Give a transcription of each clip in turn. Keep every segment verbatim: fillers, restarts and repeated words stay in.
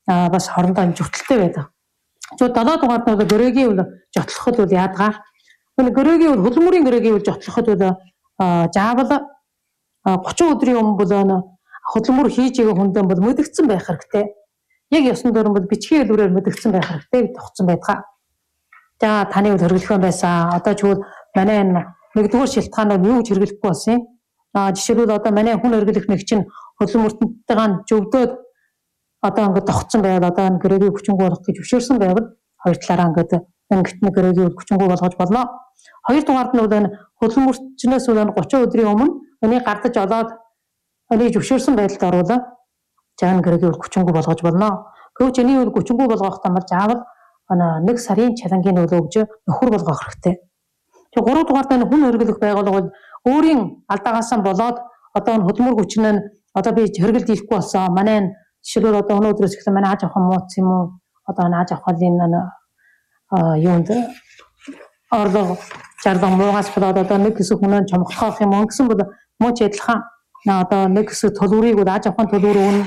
бас хоорондоо амжилттай байдаг. Тэгвэл долоо дугаард нь гөрөөгийн үл жотлоход бол яадгаа. Энэ гөрөөгийн үл хөдөлмөрийн гөрөөгийн үл жотлоход бол заавал гучин өдрийн өмнө бол хөдөлмөр хийж байгаа хүндэн бол мэдэгдсэн байх хэрэгтэй. Яг ёсон дөрөн бол бичгийн хэлбэрээр мэдэгдсэн байх хэрэгтэй гэж тогтсон байдаг. За таны үл хэрэглэх байсан. Одоо чигвэл манай энэ нэгдүгээр шилтгаанаар юу гэж хэрэглэхгүй болсон юм? Аа жишээлбэл одоо манай хүн хэрэглэх нэг чинь хөдөлмөртөнтэйгээ зөвдөөд одоо ингээд тогтсон байвал одоо энэ гөрөөгийг хүчингүй болгох гэж зөвшөөрсөн байвал хоёр талаараа ингээд ангитны гөрөөгийг хүчингүй болгож болно. Хоёр дугаард нь энэ хөдөлмөрчнөөс бол гучин өдрийн өмнө энийг гардаж олоод энийг зөвшөөрсөн байдалд оруулаад жаан гөрөөгийг хүчингүй болгож болно. Гэвч энийг хүчингүй болгох юм бол заавал нэг сарын чалангийн нөлөө өгж нөхөр болгох хэрэгтэй. Тэгээ гурав дугаард нь хүн хэрэглэх байгууллага бол өөрийн алдаагаас болоод одоо энэ хөдөлмөр хүчин нь одоо би хэрэгэлд ирэхгүй болсон. Манай жишээлбэл одоо өнөөдрөөс эхлэн манай аж ахуйн мууц юм уу? Одоо энэ аж ахуйн юунд орлого жарлан муугаас болоод одоо нэг хэсэг хүн чомгохох юм уу гэсэн бол мууч адилхан одоо нэг хэсэг төлбөрийг бол аж ахуйн төлбөр өгнө.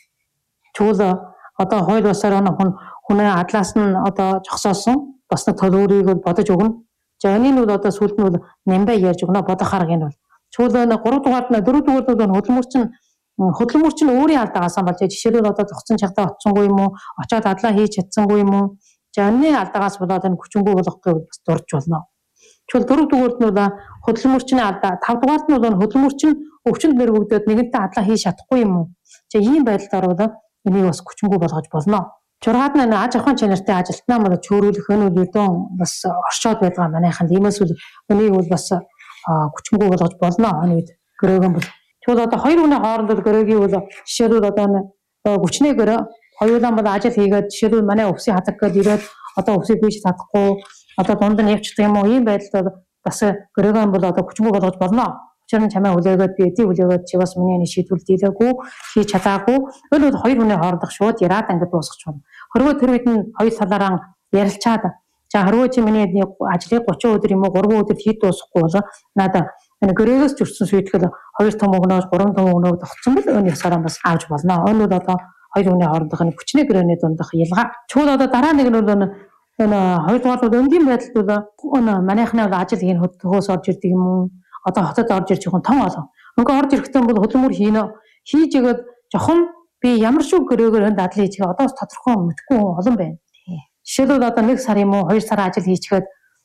Чүүл одоо хууль бусаар хүн хүний адлаас нь одоо зогсоосон бас нэг төлбөрийг бол бодож өгнө. За энэ нь бол одоо сүүлд нь бол нямбай ярьж өгнө бодох арга энэ бол. Чүүл энэ гурав дугаард нь дөрөв дугаард нь хөдөлмөрч нь хөдөлмөрч нь өөрийн алдаагаас болж жишээлбэл одоо зогцсон чагтаа очсонгүй юм уу? Очоод адлаа хийж чадсангүй юм уу? За энэ алдаагаас болоод энэ хүчингүй болгох гэвэл бас дурж болно. Чүүл дөрөв дугаард нь бол хөдөлмөрчний алдаа, тав дугаард нь бол хөдөлмөрч нь өвчнөд мэрэгүүдээд нэгэнтээ адлаа хийж чадахгүй юм уу? За ийм байдалд орвол энийг бас хүчингүй болгож болно. Жургаад нь аж ахуйн чанартай ажилтнаа мөн чөөрүүлэх энэ үл ердөө бас оршоод байгаа манайханд иймээс үл энийг бол бас хүчингүй болгож болно. Энэ үед гөрөөгөн бол тэгвэл одоо хоёр хүний хооронд гөрөөгийн бол жишээлбэл одоо хүчний гөрөө хоёулаа бол ажил хийгээд жишээлбэл манай өвсийг хадаг гээд ирээд одоо өвсийг бийж чадахгүй одоо дунд нь явчихдаг юм уу? Ийм байдалд бас гөрөөгөн бол одоо хүчингүй болгож болно. Учир нь чамаа хүлээгээд би эдийг хүлээгээд чи бас миний шийдвэр дийлээгүй хийж чадаагүй. Энэ бол хоёр хүний хоорондох шууд яраад ингээд дуусгах юм. Хөрвөө тэр үед нь хоёр талаараа ярилцаад за хөрвөө чи миний ажлыг гучин өдөр юм уу гурван өдөр хийж дуусгахгүй бол надад энэ гөрөөгөөс зөрчсөн шийтгэл хоёр том өгнөөж гурван том өгнөөг тогтсон бол энэ ясаараа бас авч болно. Энэ бол одоо хоёр хүний хоорондох нэг хүчний гөрөөний дундах ялгаа. Чүүл одоо дараа нэг нь бол энэ хоёр дугаар бол өнгийн байдалд бол энэ манайхны ажил хийн хөдөлгөөс орж ирдэг юм уу? Одоо хотод орж ирж байгаа том олон. Ингээ орж ирэхдээ бол хөдөлмөр хийнэ. Хийж игээд жохон би ямар шүү гөрөөгөр энд адал хийж байгаа одоо бас тодорхой мэдгүй олон байна. Жишээлбэл одоо нэг сар юм уу хоёр сар ажил хийчихэд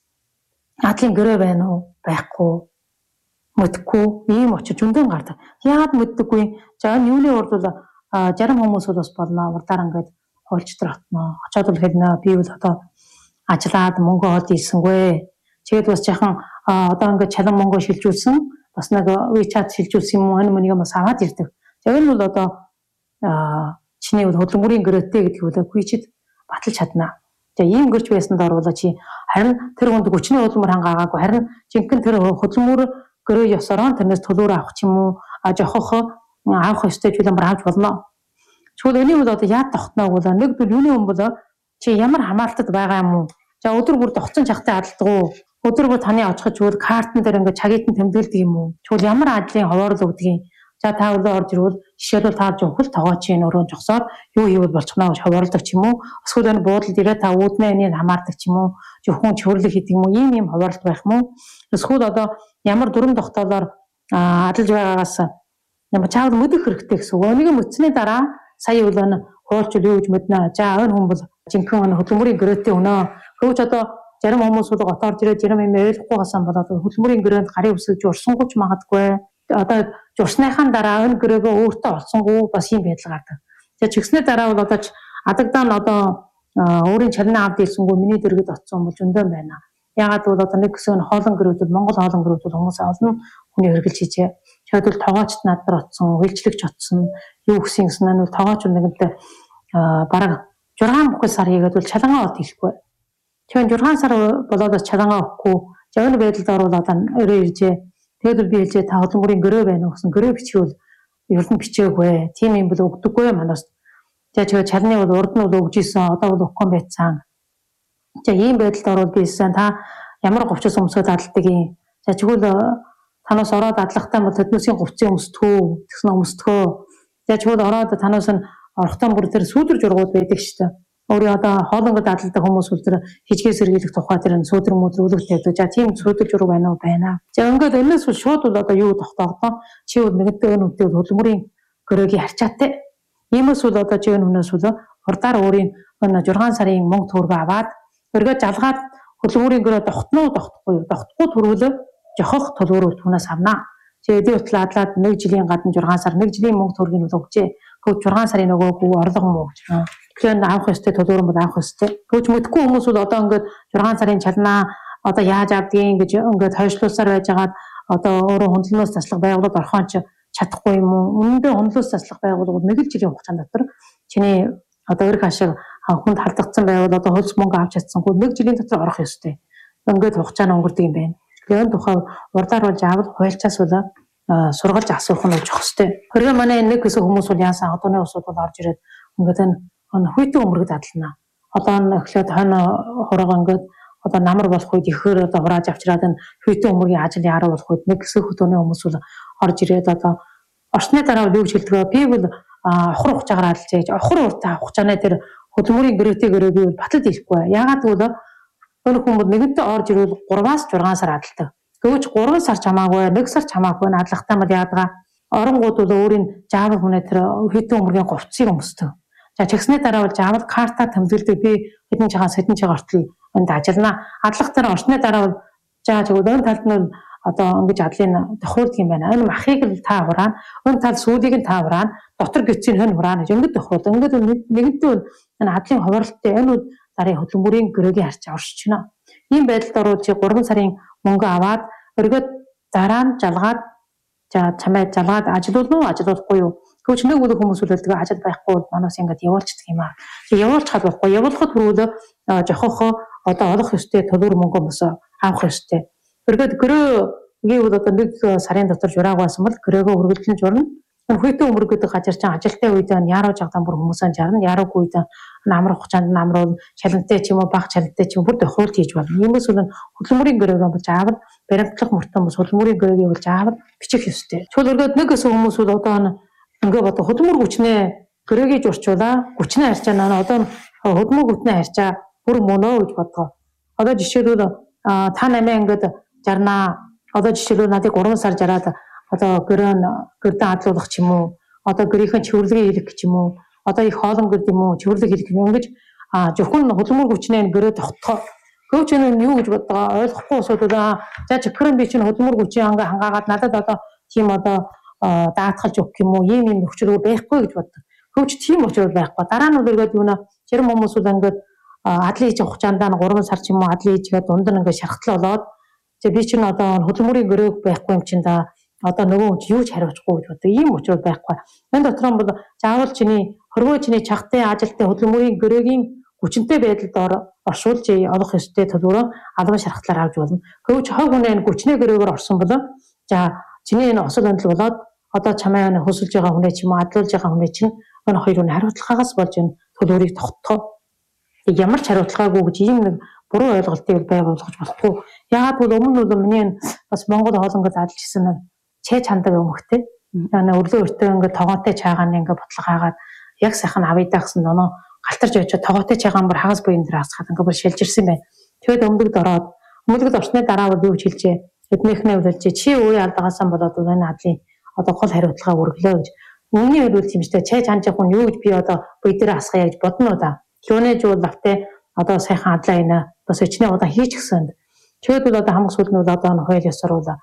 адлын гөрөө байна уу? Байхгүй. Мэдгүй ийм очиж өндөн гардаг. Яагаад мэддэггүй? За энэ юуны урд бол зарим хүмүүс бол бас болно. Урдаар ингээд хуульчдэр отно. Очоод бол хэлнэ. Би бол одоо ажиллаад мөнгө олж ирсэнгүй. Тэгээд бас яхан одоо ингээд чалан мөнгө шилжүүлсэн. Бас нэг WeChat шилжүүлсэн юм уу? Энэ мөнийг бас аваад ирдэг. За энэ бол одоо чиний хөдөлмөрийн гөрөөтэй гэдэг бол гүйчид баталж чадна. За ийм гэрч байсанд оруулаа чи харин тэр хүнд хүчний хөдөлмөр хангаагаагүй харин жинхэнэ тэр хөдөлмөр гөрөө ёсороо тэрнээс төлөөр авах ч юм уу а жохох авах ёстой зүйл амар авч болно. Чүл энийг бол одоо яад тогтноо бол нэг бол юуны юм бол чи ямар хамаалтад байгаа юм уу? За өдөр бүр тогтсон чагтай адалдаг уу? Өдөр бүр таны очихж чүл картн дээр ингээд чагитан тэмдэглэдэг юм уу? Чүл ямар ажлын ховоорлог өгдөг юм? За та өглөө орж ирвэл жишээлбэл та жинхэнэ тоогоо чи нөрөө жогсоод юу хийвэл болчихноо гэж ховоорлдог ч юм уу? Эсвэл энэ буудалд ирээд та үүднээ энийг хамаардаг ч юм уу? Зөвхөн чөрлөг хийдэг юм уу? Ийм ийм ховоорлол байх юм уу? Эсвэл одоо ямар дүрм тогтоолоор адалж байгаагаас ямар чаавал мэдэх хэрэгтэй гэсэн үг. Энийг мэдсэний дараа сая өглөө хуульчуд юу гэж мэднэ. За энэ хүн бол жинхэнэ хөдөлмөрийн гөрөөтэй өнөө. Гэвч одоо зарим хүмүүс бол гот орж ирээд зарим юм ойлгохгүй гасан болоод хөдөлмөрийн гөрөөнд гарын үсгэж урсангуйч магадгүй. Одоо журсныхаа дараа энэ гөрөөгөө өөртөө олсонгүй бас юм байдал гардаг. Тэгээ чигснээ дараа бол одоо адагдаа нь одоо өөрийн чарны авд хэлсэнгүй миний дэргэд оцсон бол зөндөө байна. Ягаад бол одоо нэг хэсэг нь хоолон гэрүүд Монгол хоолон гэрүүд хүмүүс олон хүний хөргөлж хийжээ. Жишээлбэл тоогоочд над нар оцсон, үйлчлэгч оцсон, юу гэсэн гэсэн нь тоогооч нэгэнтээ бараг жургаан бүхэл сар хийгээд бол чалангаа от хэлэхгүй. Тэгэхээр жургаан сар болоод бас чалангаа өгөхгүй. За энэ байдалд оруулаад өрөө иржээ. Тэгэл би хэлжээ та хөдөлмөрийн гөрөө байна уу гэсэн гөрөө бичвэл ер нь бичээгүй. Тийм юм бол өгдөггүй манаас. За тэгээ чалны бол урд нь бол өгж исэн. Одоо бол өгөхгүй байцсан. За ийм байдалд орвол бисэн та ямар говчос өмсөд адалдаг юм. За чигвэл танаас ороод адлахтаа бол төднөөсийн говцын өмсдгөө тэгсэн өмсдгөө. За чигвэл ороод танаас нь орохдоо бүр тэр сүүдэр жургууд байдаг шүү дээ. Өөрийн одоо хоолонгод адалдаг хүмүүс бол тэр хижгээ сэргийлэх тухай тэр сүүдэр мөдөр үлгэл тавьдаг. За тийм сүүдэр жург байна уу байна. За ингээд энэс бол шууд бол одоо юу тогтоогдоо чи бол нэгэнтээ энэ үедээ хөдөлмөрийн гөрөөгийн харьцаатай. Иймээс бол одоо чи энэ хүнээс бол хурдаар өөрийн жургаан сарын мөнгө төгрөгөө аваад өргөө жалгаад хөдөлмөрийн гөрөө тогтноо тогтохгүй юу? Тогтохгүй төрүүлээ жохох төлбөрөөр түүнээс авнаа. Чи эдийн батлаа адлаад нэг жилийн гадна жургаан сар нэг жилийн мөнгө төгрөгийг нь өгчээ. Тэгвэл жургаан сарын нөгөөгүй орлого муу гэж. Тэгэхээр авах ёстой төлбөр нь авах ёстой. Тэгвэл мэдгүй хүмүүс бол одоо ингээд жургаан сарын чалнаа одоо яаж авдгийг гэж ингээд хойшлуулсаар байжгаад одоо өөрөө хөндлөнөөс таслах байгууллагад орхон ч чадахгүй юм уу? Үнэндээ хөндлөөс таслах байгууллагууд нэг л жилийн хугацаанд дотор чиний одоо өрг ашиг хүнд халдагдсан байвал одоо хөлс мөнгө авч чадсангүй нэг жилийн дотор орох ёстой. Ингээд хугацаа нь өнгөрдөг юм байна. Тэгэхээр тухай урдаар болж авал хуульчаас бол сургалж асуух нь очих ёстой. Хөргөө манай нэг хэсэг хүмүүс бол яасан одооны усууд бол орж ирээд ингээд энэ хүйтэн өмөргөд адлана. Одоо нь эхлээд хойно хурга ингээд одоо намар болох үед ихээр одоо хурааж авчираад энэ хүйтэн өмөргийн ажил яруу болох үед нэг хэсэг хөтөөний хүмүүс бол орж ирээд одоо орчны дараа юу гэж хэлдэг вэ? Би бол охор хугацаагаар алж яаж охор уртаа хугацааны тэр хөдөлмөрийн гэрээтэй гэрээгүй бол батлаж хэлэхгүй. Яагаад гэвэл өн хүмүүс нэгэнтээ орж ирвэл гураваас жургаан сар адалдаг. Гэвч гурван сар ч хамаагүй, нэг сар ч хамаагүй адлагтай мал яадаг. Оронгууд бол өөрийн жаавал хүнээ тэр хэдэн өмөргийн говцыг өмсдөг. За чигсний дараа бол жаавал карта тэмдэглэдэг. Би хэдэн чагаас хэдэн чаг ортол энд ажиллана. Адлах дараа орчны дараа бол жаа чиг өн талд нь одоо ингэж адлын тохиолдог юм байна. Энэ махыг л та хураана. Өн тал сүүлийг нь та хураана. Дотор гисцийг хэн хураана гэж ингэж тохиолдог. Ингээд нэгэнтээ энэ адлын хуваарлттай энэ сарын хөдөлмөрийн гөрөөгийн харьцаа оршиж байна. Ийм байдалд ороод чи гурван сарын мөнгө аваад өргөд дараа нь жалгаад за чамайг жалгаад ажилуулна уу ажилуулахгүй юу? Гэвч нэг үл хүмүүс үлддэг ажил байхгүй бол манаас ингээд явуулчихдаг юм аа. Чи явуулчихад болохгүй. Явуулахад түрүүл жохох одоо олох ёстой төлбөр мөнгө мөс авах ёстой. Өргөд гөрөөгийн бол одоо нэг сарын дотор журааг байсан бол гөрөөгөө үргэлжлэн журна. Хүйтэн өмөргөд газар чинь ажилтай үед нь яруу жагдан бүр хүмүүсээ жарна. Яруугүй үед намар хугацаанд намруул чалантай ч юм уу баг чалантай ч юм бүр тохиолт хийж болно. Иймээс бол хөдөлмөрийн гөрөөгөө болж аавал баримтлах мөртөө бас хөдөлмөрийн гөрөөгийг болж аавал бичих ёстой. Чул өргөд нэг гэсэн хүмүүс бол одоо ингээ бод хөдөлмөр хүчнээ гөрөөгийг журчуулаа хүчнээ харьцаа наа одоо хөдөлмөр хүчнээ харьцаа бүр мөнөө гэж бодгоо. Одоо жишээлбэл та намаа ингээд жарнаа одоо жишээлбэл надыг гурван сар жараад одоо гөрөө гөрдөн адлуулах ч юм уу одоо гөрийнхэн чивэрлэгээ хийх ч юм уу одоо их хоолон гөрд юм уу чивэрлэг хийх юм ингэж зөвхөн хөдөлмөр хүчнээ гөрөө тогтхоо Гэвч энэ юу гэж боддог ойлгохгүй усууд за чигхэн би чинь хөдөлмөр хүчийн ангаа хангаагаад надад одоо тийм одоо даатгалж өгөх юм уу ийм юм нөхцөл байхгүй гэж боддог. Гэвч тийм учраас байхгүй. Дараа нь үргэлж юу нэ чирм хүмүүс бол ингээд адлын хийж хугацаанд нь гурван сар ч юм уу адлын хийгээд дунд нь ингээд шархтал болоод би чинь одоо хөдөлмөрийн гөрөөг байхгүй юм чинь да одоо нөгөө хүн юу ч хариуцахгүй гэж боддог. Ийм учраас байхгүй. Энэ дотор нь бол заавал чиний хорвоо чиний чагтай ажилтны хөдөлмөрийн гөрөөгийн хүчинтэй байдалд оршуулж олох ёстой төлбөрөө албан шархтлаар авч болно. Гэвч хог үнэ энэ хүчний гөрөөгөр орсон бол за чиний энэ осол хөндлөл болоод одоо чамаа энэ хөсөлж байгаа хүнээ ч юм уу адлуулж байгаа хүнээ чинь энэ хоёрын хариуцлагаас болж энэ төлбөрийг тогтоох. Ямар ч хариуцлагаагүй гэж ийм нэг буруу ойлголтыг бай болгож болохгүй. Яагаад гэвэл өмнө нь миний бас Монгол хоолонгод ажиллажсэн нэг чэ чандаг өмхтэй. Энэ өрлөө өртөө ингээд тогоотой чаагааны ингээд ботлого хаагаад яг сайхан авъя гэсэн нөө галтарч очиж тогоотой чаагаан бүр хагас буян дээр асахад ингээд бүр шилжирсэн байна. Тэгэд өмлөгд ороод өмлөгд орсны дараа бол юу гэж хэлжээ. Эднийхнээ үлэлж чи үе алдагаасан болоод энэ адлын одоо гол хариуцлага өргөлөө гэж. Өмнөний үед тийм ч чэ чанжих хүн юу гэж би одоо буй дээр асгая гэж бодно уу да. Лөөний жуул лавтай одоо сайхан адлаа инэ бас өчнөө удаа хийж гисэн. Тэгэд бол одоо хамаг сүүл нь бол одоо энэ хоёул ёсоор бол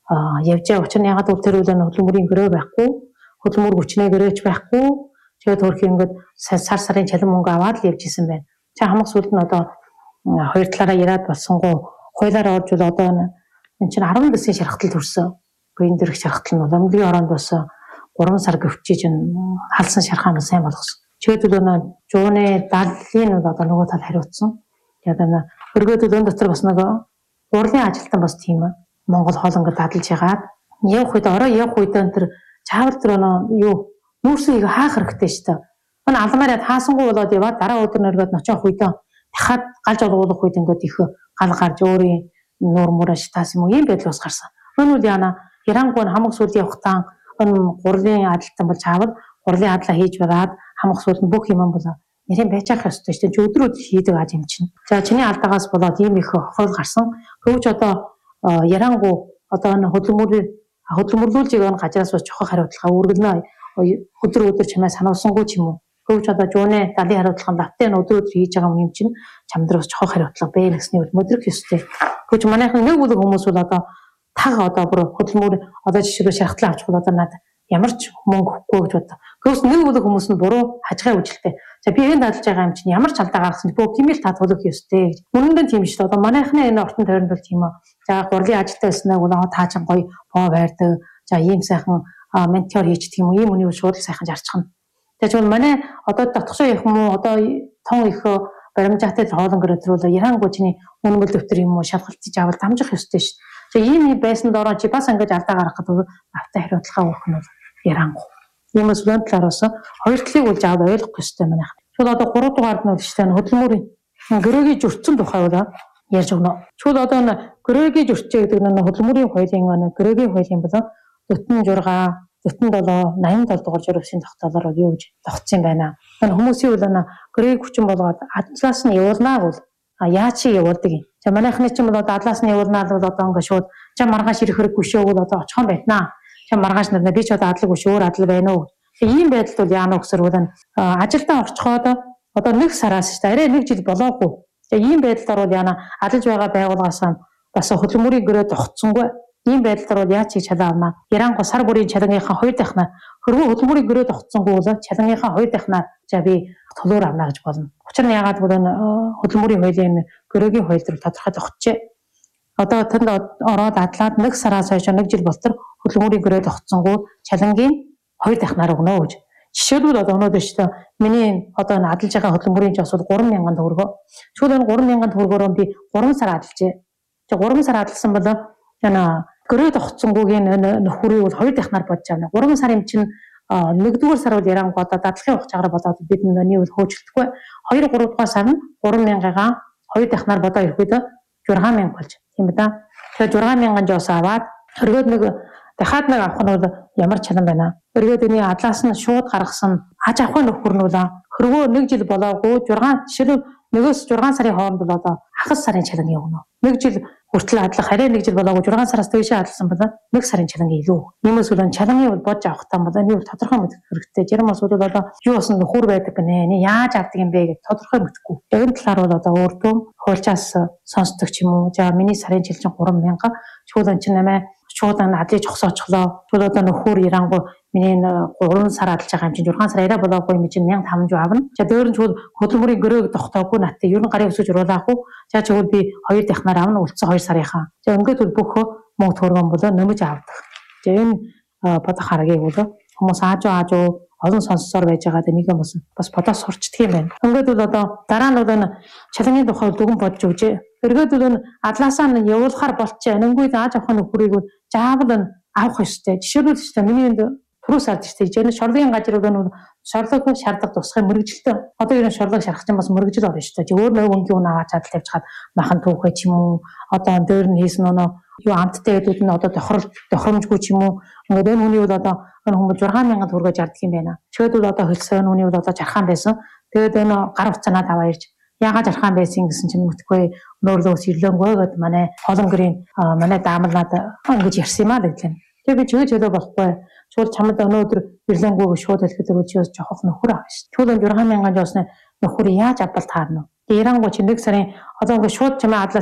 явж байгаа учраас ягаад гэвэл тэр үл энэ хөдөлмөрийн гөрөө байхгүй, хөдөлмөр хүчнээ гөрөөч байхгүй. Тэгээд төрх ингээд сар сарын чалан мөнгө аваад л явж исэн байна. Чи хамаг сүүлд нь одоо хоёр талаараа яриад болсонгоо хуулиар орж бол одоо энэ чинь арван дэсийн шархтал төрсөн. Буян дэрх шархтал нь өмгийн оронд бас гурван сар гөвчиж энэ халсан шархаан сайн болгосон. Чигэд бол жууны дадлын одоо нөгөө тал хариуцсан. Тэгээд энэ өргөд өн дотор бас нэг урлын ажилтан бас тийм Монгол хоолонгод дадлж ягаад явах үед ороо явах үед энэ чаавар дээр юу нүүрсийг хаах хэрэгтэй шүү дээ. Энэ алмаараа хаасангүй болоод яваад дараа өдөр нэргээд ноцоо хуйдаа дахиад галж олгуулах үед ингээд их гал гарч өөрийн нуур мураа шатаас юм уу ийм байдал бас гарсан. Энэ үл яана Ирангүй хамаг сүлд явахтаа энэ гурлын адлалтан бол чаавал гурлын адлаа хийж бараад хамах сүүл нь бүх юм бол нэрийн байж ах ёстой шүү дээ. Чи өдрөд хийдэг аз юм чинь. За чиний алдаагаас болоод ийм их хохирол гарсан. Хөвч одоо ярангу одоо энэ хөдөлмөрийн хөдөлмөрлүүлж байгаа газраас бас чухал хариуцлага үргэлнэ өдөр өдөр чамаа сануулсангүй ч юм уу. Хөвч одоо жууны далийн хариуцлаганд давтаа энэ өдөр өдөр хийж байгаа юм чинь чамд бас чухал хариуцлага бэ гэсний үл мэдрэх ёстой. Хөвч манайхан нэг бүлэг хүмүүс бол одоо таг одоо бүр хөдөлмөр одоо жишээлбэл шархтлаа авчих бол одоо надад ямар ч мөнгө өгөхгүй гэж боддог. Гэвч нэг бүлэг хүмүүс нь буруу хажигын үжилтэй. За би энэ дадлж байгаа юм чинь ямар ч алдаа гаргасан бөө гэмэл та тулах ёстой гэж. Үнэндээ тийм шүү дээ. Одоо манайхны энэ ортон тойронд бол тийм үү. За гурлын ажилтаа байснаа гоо таажин гоё боо байрдаг. За ийм сайхан ментор хийчихдэг юм уу? Ийм үнийг шууд сайхан жарчхна. Тэгэхээр бол манай одоо дотгошоо их юм уу? Одоо тон их баримжаатай хоолон гэрэлрүүл ярангуй чиний үнэмэл дэвтэр юм уу? Шалгалтыг авал дамжих ёстой ш. За ийм байсанд ороо чи бас ингэж алдаа гаргах гэдэг автаа хариуцлага өгөх нь бол ярангуй. Иймээс үн талаараас хоёр талыг бол жаад ойлгох ёстой манайх. Чул одоо гурав дугаард нь үлжтэй хөдөлмөрийн гөрөөгийн зөрчсөн тухай бол ярьж өгнө. Чул одоо н гөрөөгийн зөрчөө гэдэг нь хөдөлмөрийн хуулийн гөрөөгийн хуулийн бол дөтөн шесть, дөтөн семь, восемьдесят семь дугаар журмын тогтоолоор юу гэж тогтсон байна. Энэ хүмүүсийн бол гөрөөгийн хүчин болгоод адлаас нь явуулнаа бол яаж чи явуулдаг юм. За манайхны чинь бол адлаас нь явуулнаа бол одоо ингээд шууд чам маргааш ирэх хэрэггүй шөө бол одоо очихон байна. Чам маргааш нарна би ч одоо адлаг биш өөр адал байна уу. Ийм байдалд бол яана өгсөрвөл ажилдаа орчхоод одоо нэг сараас шүү дээ. Арай нэг жил болоогүй. За ийм байдлаар бол яана адалж байгаа байгууллагаас бас хөдөлмөрийн гөрөө тогтсонгүй. Ийм байдлаар бол яаж хийж чадаамаа. Ярангу сар бүрийн чалангийнхаа хоёр дахнаа хөрвөө хөдөлмөрийн гөрөө тогтсонгүй бол чалангийнхаа хоёр дахнаа за би толуур авна гэж болно. Учир нь яагаад бол хөдөлмөрийн хуулийн гөрөөгийн хууль дээр тодорхой тогтжээ. Одоо тэнд ороод адлаад нэг сараас хойш нэг жил болтор хөдөлмөрийн гөрөө тогтсонгүй чалангийн хоёр дахнаар өгнө гэж. Жишээлбэл одоо өнөөдөр шүү дээ. Миний одоо адалж байгаа хөдөлмөрийн жос бол гурван мянган төгрөгөө. Чүл энэ гурван мянган төгрөгөөр би гурван сар адалжээ. За гурван сар адалсан бол яна гөрөө тогтсонгүйгийн нөхөрийг бол хоёр дахнаар бодож авна. гурван сарын чинь нэгдүгээр сар бол ярангуй одоо дадлагын хугацаагаар болоод бид нэг үл хөөжөлтгүй. хоёр гурав дугаар сар нь гурван мянгагаа хоёр дахнаар бодоо ирэхэд шесть мянга болж. Тийм ээ да. Тэгэхээр шесть мянган жос аваад өргөд нэг дахиад нэг авах нь бол ямар чанан байна. Өргөд энэ адлаас нь шууд гаргасан аж авах нөхөр нь бол хөрвөө нэг жил болоогүй шесть жишээлбэл нөгөөс шесть сарын хооронд бол одоо хагас сарын чалан явна. Нэг жил хүртэл адлах харин нэг жил болоогүй шесть сараас дээшээ адлсан бол нэг сарын чалан илүү. Иймээс бол чалангийн бол бодж авах таа бол энэ тодорхой мэдэх хэрэгтэй. Жирэмс бол одоо юу болсон нөхөр байдаг гинэ. Энэ яаж авдаг юм бэ гэж тодорхой мэдэхгүй. Энэ талаар бол одоо өөртөө хуульчаас сонсдог ч юм уу. За миний сарын жил чинь гурван мянга шууд чинь нэмээ шууд адлыг зогсоочлоо. Шууд одоо нөхөр ярангуй миний гурван сар адалж байгаа юм чинь шесть сар арай болоогүй юм чинь мянга таван авна. За дээр нь шууд хөдөлмөрийн гөрөөг тогтоогүй надтай ер нь гарын өсөж уруулаах уу. За чигвэл би хоёр дахнаар авна үлдсэн хоёр сарынхаа. За ингээд бол бүх мөнгө төгрөгөн болоо нэмж авдаг. За энэ бодох харгийг бол хүмүүс ааж ааж олон сонссоор байж байгаа нэг юм бас бодож сурчдаг юм байна. Ингээд бол одоо дараа нь бол чалангийн тухай дүгэн бодж өгчээ. Эргээд бол адлаасаа нь явуулахар болчихё. Энэнгүйд ааж авах нөхрийг заавал авах ёстой. Жишээлбэл ч миний энд түрүү сард штэ. Энэ шорлогын газар бол шорлог шаардлага тусахын мэрэгжилтэй. Одоо энэ шорлог шарах чинь бас мэрэгжил орно штэ. Өөр нэг өнгийн үн аваад чадал тавьж хаад махан түүхэ ч юм уу. Одоо дээр нь хийсэн нөө юу амттай гэдүүд нь одоо тохирол тохиромжгүй ч юм уу. Ингээд энэ хүний бол одоо энэ хүмүүс шесть мянган төгрөгөөр жарддаг юм байна. Чихэд бол одоо хэлсэн энэ хүний бол одоо жархан байсан. Тэгээд энэ гар утсанаа таваа ирж яагаад жархан байсан гэсэн чинь мэдхгүй нөөрлөөс ирлэнгөө гэд манай холон гэрийн манай даамал надад ингэж ярьсан юм аа гэв. Тэгээд би чигээ чөлөө болохгүй. Шууд чамд өнөөдөр ирлэнгөө шууд хэлэхэд өрөөж жоохох нөхөр авах шүү. Чул шесть мянган жоосны нөхөр яаж авбал таарна. Ярангуй чи нэг сарын одоо ингээд шууд чамаа адлаа